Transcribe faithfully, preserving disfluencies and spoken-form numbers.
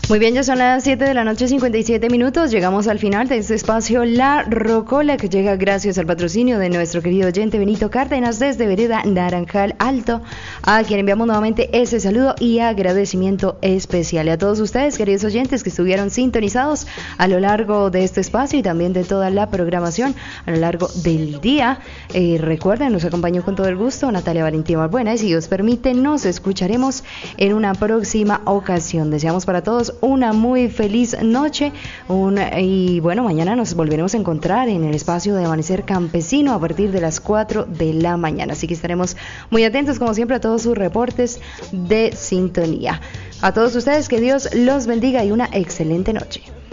Muy bien, ya son las siete de la noche, cincuenta y siete minutos. Llegamos al final de este espacio La Rocola, que llega gracias al patrocinio de nuestro querido oyente Benito Cárdenas desde Vereda Naranjal Alto, a quien enviamos nuevamente ese saludo y agradecimiento especial. Y a todos ustedes, queridos oyentes, que estuvieron sintonizados a lo largo de este espacio y también de toda la programación a lo largo del día. Eh, recuerden, nos acompañó con todo el gusto Natalia Valentín Balbuena, y si Dios permite, nos escucharemos en una próxima ocasión. Deseamos para todos una muy feliz noche, un, y bueno, mañana nos volveremos a encontrar en el espacio de Amanecer Campesino a partir de las cuatro de la mañana, así que estaremos muy atentos como siempre a todos sus reportes de sintonía. A todos ustedes, que Dios los bendiga y una excelente noche.